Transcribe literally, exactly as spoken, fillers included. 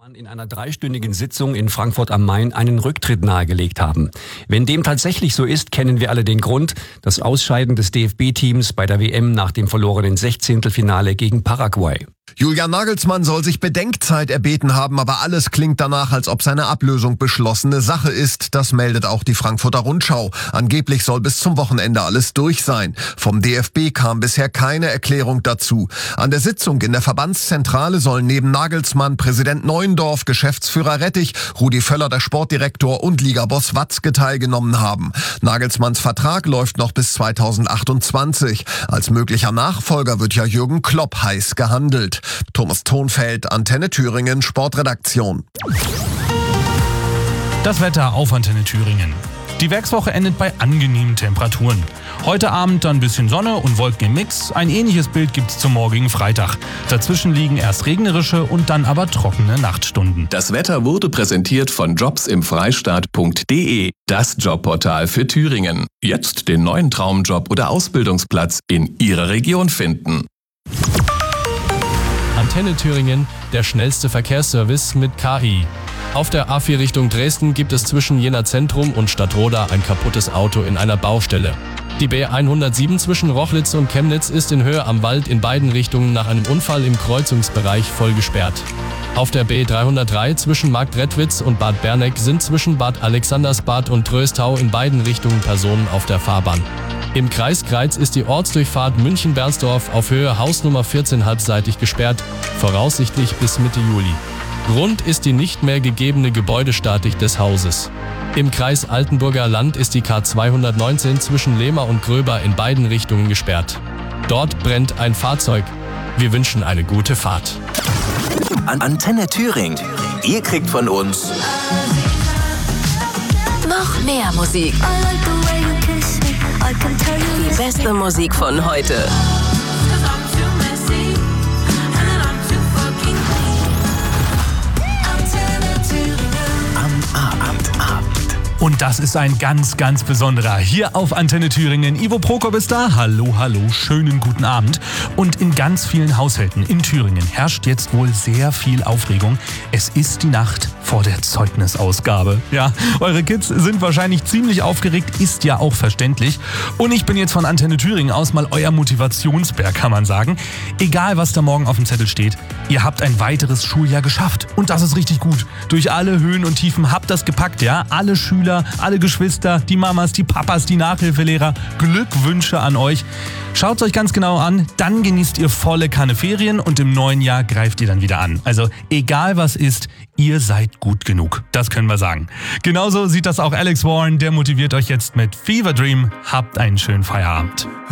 in einer dreistündigen Sitzung in Frankfurt am Main einen Rücktritt nahegelegt haben. Wenn dem tatsächlich so ist, kennen wir alle den Grund: das Ausscheiden des D F B-Teams bei der W M nach dem verlorenen Sechzehntelfinale gegen Paraguay. Julian Nagelsmann soll sich Bedenkzeit erbeten haben, aber alles klingt danach, als ob seine Ablösung beschlossene Sache ist. Das meldet auch die Frankfurter Rundschau. Angeblich soll bis zum Wochenende alles durch sein. Vom D F B kam bisher keine Erklärung dazu. An der Sitzung in der Verbandszentrale sollen neben Nagelsmann Präsident Neuendorf, Geschäftsführer Rettich, Rudi Völler, der Sportdirektor, und Ligaboss Watzke teilgenommen haben. Nagelsmanns Vertrag läuft noch bis zweitausendachtundzwanzig. Als möglicher Nachfolger wird ja Jürgen Klopp heiß gehandelt. Thomas Thonfeld, Antenne Thüringen, Sportredaktion. Das Wetter auf Antenne Thüringen. Die Werkswoche endet bei angenehmen Temperaturen. Heute Abend dann ein bisschen Sonne und Wolken im Mix. Ein ähnliches Bild gibt's zum morgigen Freitag. Dazwischen liegen erst regnerische und dann aber trockene Nachtstunden. Das Wetter wurde präsentiert von jobs im freistaat punkt de, das Jobportal für Thüringen. Jetzt den neuen Traumjob oder Ausbildungsplatz in Ihrer Region finden. Antenne Thüringen, der schnellste Verkehrsservice mit K I. Auf der A vier Richtung Dresden gibt es zwischen Jena Zentrum und Stadtroda ein kaputtes Auto in einer Baustelle. Die B hundertsieben zwischen Rochlitz und Chemnitz ist in Höhe am Wald in beiden Richtungen nach einem Unfall im Kreuzungsbereich voll gesperrt. Auf der B dreihundertdrei zwischen Marktredwitz und Bad Berneck sind zwischen Bad Alexandersbad und Tröstau in beiden Richtungen Personen auf der Fahrbahn. Im Kreis Greiz ist die Ortsdurchfahrt München-Bernsdorf auf Höhe Hausnummer vierzehn halbseitig gesperrt, voraussichtlich bis Mitte Juli. Grund ist die nicht mehr gegebene Gebäudestatik des Hauses. Im Kreis Altenburger Land ist die K zweihundertneunzehn zwischen Lehmer und Gröber in beiden Richtungen gesperrt. Dort brennt ein Fahrzeug. Wir wünschen eine gute Fahrt. An Antenne Thüringen. Ihr kriegt von uns noch mehr Musik. Die beste Musik von heute. Und das ist ein ganz, ganz besonderer. Hier auf Antenne Thüringen. Ivo Prokop ist da. Hallo, hallo, schönen guten Abend. Und in ganz vielen Haushalten in Thüringen herrscht jetzt wohl sehr viel Aufregung. Es ist die Nacht vor der Zeugnisausgabe. Ja, eure Kids sind wahrscheinlich ziemlich aufgeregt, ist ja auch verständlich. Und ich bin jetzt von Antenne Thüringen aus mal euer Motivationsberg, kann man sagen. Egal, was da morgen auf dem Zettel steht, ihr habt ein weiteres Schuljahr geschafft. Und das ist richtig gut. Durch alle Höhen und Tiefen habt das gepackt, ja. Alle Schüler, alle Geschwister, die Mamas, die Papas, die Nachhilfelehrer, Glückwünsche an euch. Schaut es euch ganz genau an, dann genießt ihr volle Kanne Ferien und im neuen Jahr greift ihr dann wieder an. Also egal was ist, ihr seid gut genug. Das können wir sagen. Genauso sieht das auch Alex Warren, der motiviert euch jetzt mit Fever Dream. Habt einen schönen Feierabend.